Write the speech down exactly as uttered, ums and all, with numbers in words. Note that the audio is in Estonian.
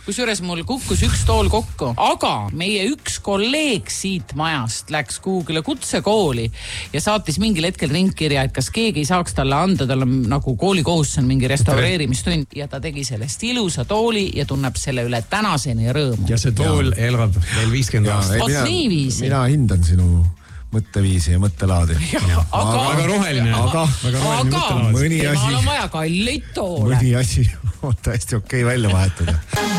kusjuures mul kukkus üks tool kokku, aga meie üks kolleeg siit majast läks kuhugile kutsekooli ja saatis mingil hetkel ringkirja, et kas keegi ei saaks talle anda, tal on nagu koolikohustus on mingi restaureerimistund ja ta tegi sellest ilusa tooli ja tunneb selle üle tänaseni rõõmu. Ja see tool elab veel viiskümmend aastat. Vot nii viisi. Mina hindan sinu mõtteviisi ja mõttelaadi. Ja, aga, väga roheline. Aga, väga roheline aga mõni asi, temal on vaja kalleid toole. Mõni asi on täiesti okei välja vahetada.